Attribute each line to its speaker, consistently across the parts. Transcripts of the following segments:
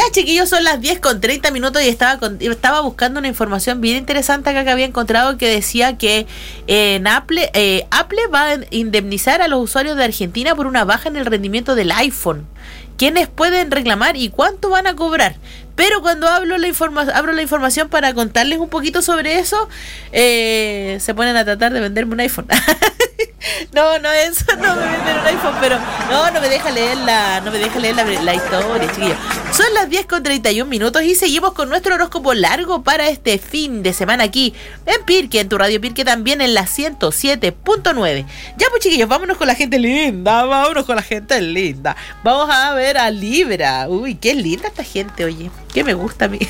Speaker 1: chiquillos, son las 10:30 y estaba buscando una información bien interesante acá que había encontrado, que decía que en Apple va a indemnizar a los usuarios de Argentina por una baja en el rendimiento del iPhone. ¿Quiénes pueden reclamar y cuánto van a cobrar? Pero cuando abro la información para contarles un poquito sobre eso, se ponen a tratar de venderme un iPhone. No me venden un iPhone, pero no me deja leer la historia, chiquillos. Son las 10:31 y seguimos con nuestro horóscopo largo para este fin de semana aquí en Pirque, en tu radio Pirque, también en la 107.9. Ya pues, chiquillos, vámonos con la gente linda, Vamos a ver a Libra. Uy, qué linda esta gente, oye, que me gusta a mí.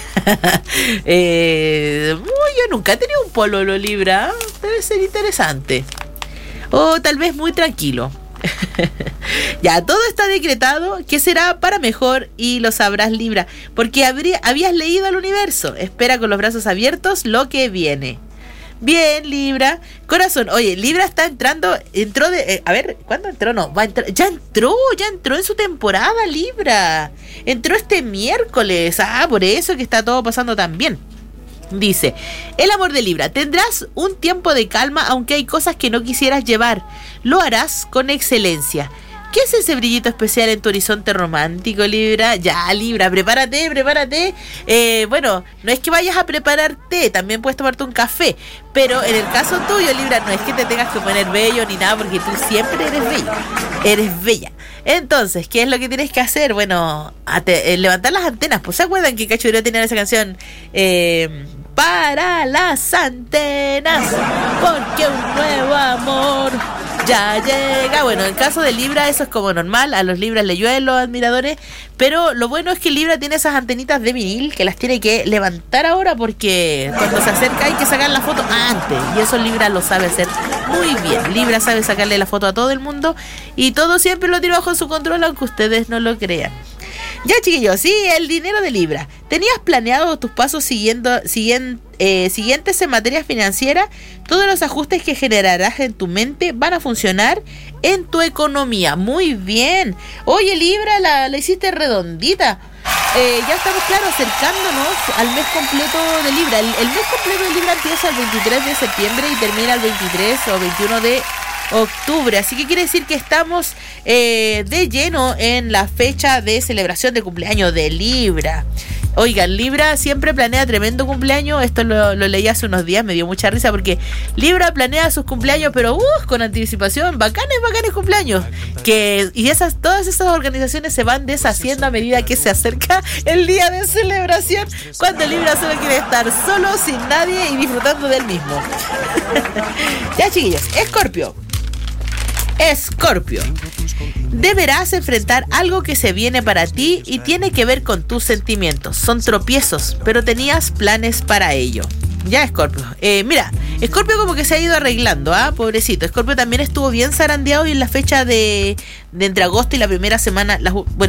Speaker 1: Yo nunca he tenido un pololo, Libra. Debe ser interesante. O tal vez muy tranquilo. Ya, todo está decretado que será para mejor y lo sabrás, Libra, porque habías leído al universo. Espera con los brazos abiertos lo que viene. Bien, Libra. Corazón, oye, Libra ¿cuándo entró? No, va a entrar. Ya entró en su temporada, Libra. Entró este miércoles. Por eso que está todo pasando tan bien. Dice, el amor de Libra, tendrás un tiempo de calma aunque hay cosas que no quisieras llevar. Lo harás con excelencia. ¿Qué es ese brillito especial en tu horizonte romántico, Libra? Ya, Libra, prepárate. Bueno, no es que vayas a prepararte, también puedes tomarte un café. Pero en el caso tuyo, Libra, no es que te tengas que poner bello ni nada, porque tú siempre eres bella. Entonces, ¿qué es lo que tienes que hacer? Bueno, levantar las antenas. Pues, ¿se acuerdan que Cachureo tenía esa canción? Para las antenas, porque un nuevo amor ya llega. Bueno, en caso de Libra eso es como normal, a los Libras le llueven los admiradores, pero lo bueno es que Libra tiene esas antenitas de vinil que las tiene que levantar ahora, porque cuando se acerca hay que sacar la foto antes, y eso Libra lo sabe hacer muy bien. Libra sabe sacarle la foto a todo el mundo y todo siempre lo tiene bajo su control, aunque ustedes no lo crean. Ya, chiquillos, sí, el dinero de Libra. ¿Tenías planeado tus pasos siguientes en materia financiera? Todos los ajustes que generarás en tu mente van a funcionar en tu economía. Muy bien. Oye, Libra, la hiciste redondita. Ya estamos, claro, acercándonos al mes completo de Libra. El mes completo de Libra empieza el 23 de septiembre y termina el 23 o 21 de octubre, así que quiere decir que estamos de lleno en la fecha de celebración de cumpleaños de Libra. Oigan, Libra siempre planea tremendo cumpleaños. Esto lo leí hace unos días, me dio mucha risa porque Libra planea sus cumpleaños, pero con anticipación, bacanes cumpleaños. Todas esas organizaciones se van deshaciendo a medida que se acerca el día de celebración, cuando Libra solo quiere estar solo, sin nadie y disfrutando del mismo. Ya, chiquillos, Escorpio, deberás enfrentar algo que se viene para ti y tiene que ver con tus sentimientos. Son tropiezos, pero tenías planes para ello. Ya, Escorpio. Mira, Escorpio como que se ha ido arreglando, pobrecito. Escorpio también estuvo bien zarandeado y en la fecha de entre agosto y la primera semana,